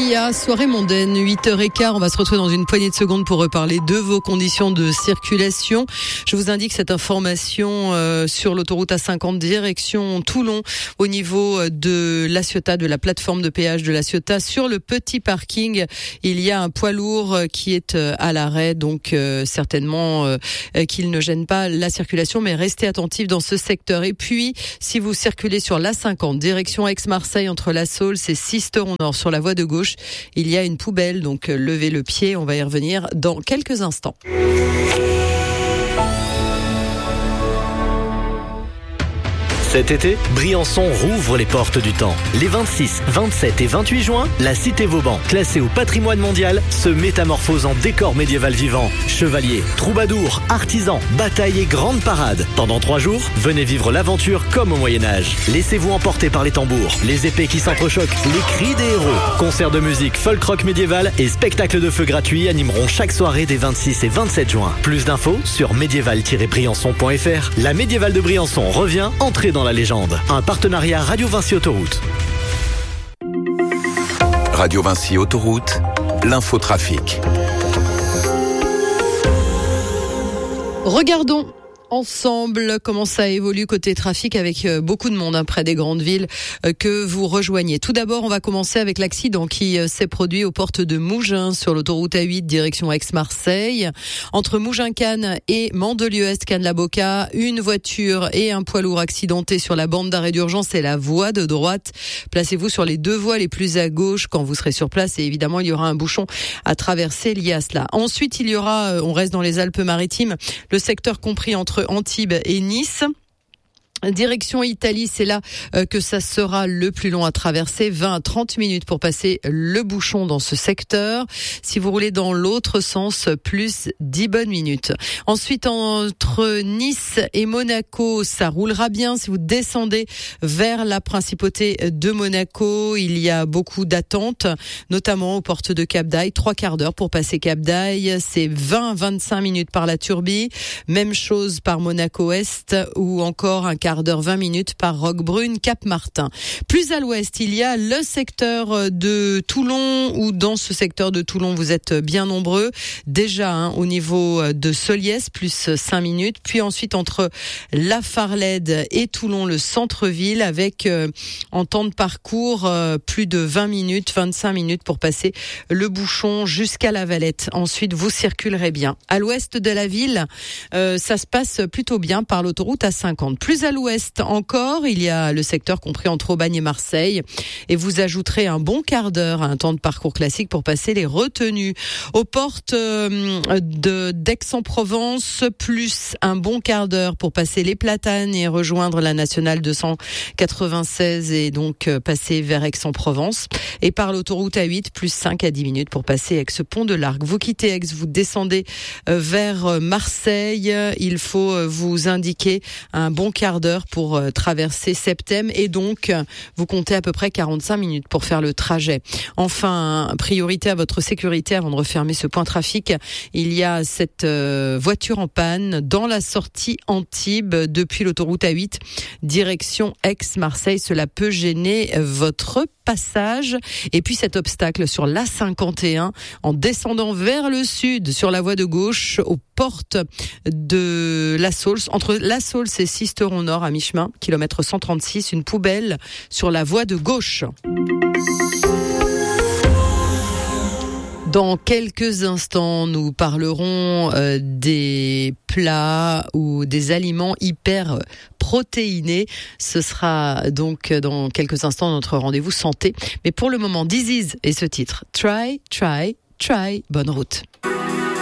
Sia, soirée mondaine, 8h15. On va se retrouver dans une poignée de secondes pour reparler de vos conditions de circulation. Je vous indique cette information sur l'autoroute A50 direction Toulon au niveau de La Ciotat, de la plateforme de péage de La Ciotat. Sur le petit parking, il y a un poids lourd qui est à l'arrêt, donc certainement qu'il ne gêne pas la circulation, mais restez attentifs dans ce secteur. Et puis, si vous circulez sur l'A50 direction Aix-Marseille entre La Saulce et Sisteron-Nord sur la voie de gauche, il y a une poubelle, donc levez le pied, on va y revenir dans quelques instants. Cet été, Briançon rouvre les portes du temps. Les 26, 27 et 28 juin, la cité Vauban, classée au patrimoine mondial, se métamorphose en décor médiéval vivant. Chevaliers, troubadours, artisans, batailles et grandes parades. Pendant 3 jours, venez vivre l'aventure comme au Moyen-Âge. Laissez-vous emporter par les tambours, les épées qui s'entrechoquent, les cris des héros. Concerts de musique folk rock médiéval et spectacles de feu gratuits animeront chaque soirée des 26 et 27 juin. Plus d'infos sur médiéval-briançon.fr. La médiévale de Briançon revient, entrée dans la légende. Un partenariat Radio Vinci Autoroute. Radio Vinci Autoroute, l'infotrafic. Regardons ensemble comment ça évolue côté trafic avec beaucoup de monde près des grandes villes que vous rejoignez. Tout d'abord, on va commencer avec l'accident qui s'est produit aux portes de Mougins sur l'autoroute A8 direction Aix-Marseille. Entre Mougins-Cannes et Mandelieu-Est Cannes-la-Boca, une voiture et un poids lourd accidenté sur la bande d'arrêt d'urgence et la voie de droite. Placez-vous sur les 2 voies les plus à gauche quand vous serez sur place et évidemment il y aura un bouchon à traverser lié à cela. Ensuite, il y aura, on reste dans les Alpes-Maritimes, le secteur compris entre Antibes et Nice. Direction Italie, c'est là que ça sera le plus long à traverser, 20 à 30 minutes pour passer le bouchon dans ce secteur. Si vous roulez dans l'autre sens, plus 10 bonnes minutes. Ensuite, entre Nice et Monaco, ça roulera bien. Si vous descendez vers la principauté de Monaco, il y a beaucoup d'attentes, notamment aux portes de Cap d'Aille. 3 quarts d'heure pour passer Cap d'Aille, c'est 20-25 minutes par la Turbie. Même chose par Monaco-Est ou encore un quart d'heure, 20 minutes par Roquebrune, Cap-Martin. Plus à l'ouest, il y a le secteur de Toulon, où dans ce secteur de Toulon, vous êtes bien nombreux. Déjà, au niveau de Soliès, plus 5 minutes. Puis ensuite, entre La Farlède et Toulon, le centre-ville, avec en temps de parcours, plus de 20 minutes, 25 minutes pour passer le bouchon jusqu'à La Valette. Ensuite, vous circulerez bien. À l'ouest de la ville, ça se passe plutôt bien par l'autoroute A50. Plus à l'ouest encore, il y a le secteur compris entre Aubagne et Marseille et vous ajouterez un bon quart d'heure à un temps de parcours classique pour passer les retenues. Aux portes d'Aix-en-Provence, plus un bon quart d'heure pour passer les Platanes et rejoindre la nationale 296 et donc passer vers Aix-en-Provence. Et par l'autoroute A8, plus 5 à 10 minutes pour passer Aix-Pont de l'Arc. Vous quittez Aix, vous descendez vers Marseille. Il faut vous indiquer un bon quart d'heure pour traverser Septem et donc vous comptez à peu près 45 minutes pour faire le trajet. Enfin, priorité à votre sécurité avant de refermer ce point trafic. Il y a cette voiture en panne dans la sortie Antibes depuis l'autoroute A8 direction Aix-Marseille. Cela peut gêner votre passage. Et puis cet obstacle sur l'A51 en descendant vers le sud sur la voie de gauche aux portes de La Saulce, entre La Saulce et Sisteron-Nord à mi-chemin, kilomètre 136, une poubelle sur la voie de gauche. Dans quelques instants, nous parlerons des plats ou des aliments hyper protéinés. Ce sera donc dans quelques instants notre rendez-vous santé. Mais pour le moment, This Is et ce titre. Try, try, try. Bonne route.